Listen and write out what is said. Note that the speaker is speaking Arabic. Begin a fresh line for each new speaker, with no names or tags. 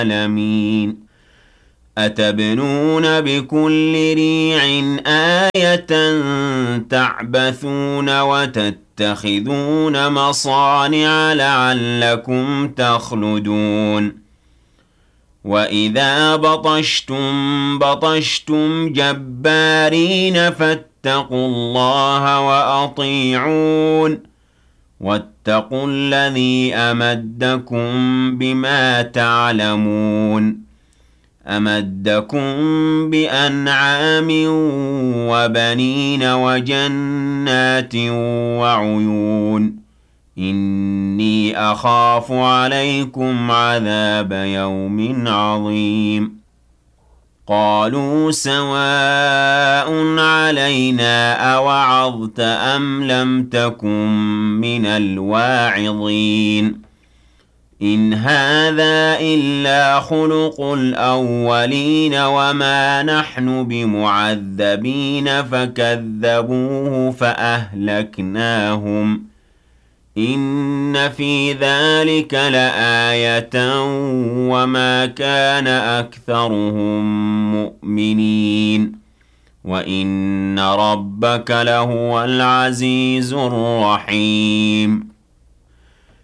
العالمين أتبنون بكل ريع آية تعبثون وتتخذون مصانع لعلكم تخلدون وإذا بطشتم جبارين فاتقوا الله وأطيعون واتقوا الذي أمدكم بما تعلمون أمدكم بأنعام وبنين وجنات وعيون إني أخاف عليكم عذاب يوم عظيم قالوا سواء علينا أوعظت أم لم تكن من الواعظين إن هذا إلا خلق الأولين وما نحن بمعذبين فكذبوه فأهلكناهم إن في ذلك لآية وما كان أكثرهم مؤمنين وإن ربك لهو العزيز الرحيم